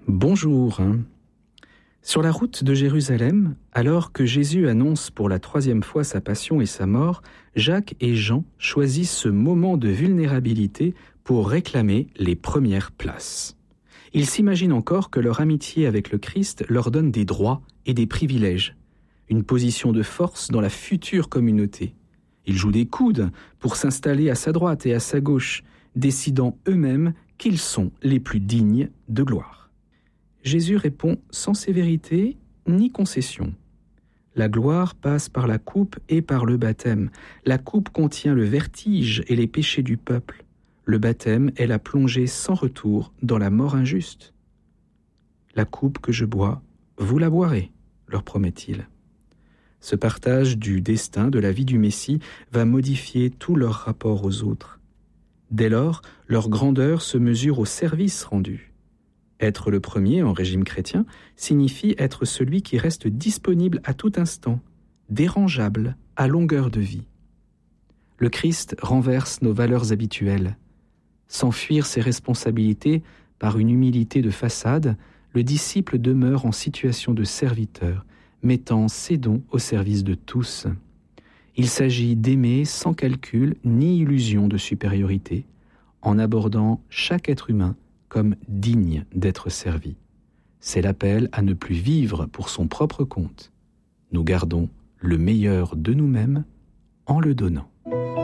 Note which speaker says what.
Speaker 1: Bonjour. Sur la route de Jérusalem, alors que Jésus annonce pour la 3e fois sa passion et sa mort, Jacques et Jean choisissent ce moment de vulnérabilité pour réclamer les premières places. Ils s'imaginent encore que leur amitié avec le Christ leur donne des droits et des privilèges, une position de force dans la future communauté. Ils jouent des coudes pour s'installer à sa droite et à sa gauche, décidant eux-mêmes qu'ils sont les plus dignes de gloire. Jésus répond sans sévérité ni concession. La gloire passe par la coupe et par le baptême. La coupe contient le vertige et les péchés du peuple. Le baptême est la plongée sans retour dans la mort injuste. La coupe que je bois, vous la boirez, leur promet-il. Ce partage du destin de la vie du Messie va modifier tout leur rapport aux autres. Dès lors, leur grandeur se mesure au service rendu. Être le premier en régime chrétien signifie être celui qui reste disponible à tout instant, dérangeable à longueur de vie. Le Christ renverse nos valeurs habituelles. Sans fuir ses responsabilités par une humilité de façade, le disciple demeure en situation de serviteur, mettant ses dons au service de tous. Il s'agit d'aimer sans calcul ni illusion de supériorité, en abordant chaque être humain comme digne d'être servi. C'est l'appel à ne plus vivre pour son propre compte. Nous gardons le meilleur de nous-mêmes en le donnant.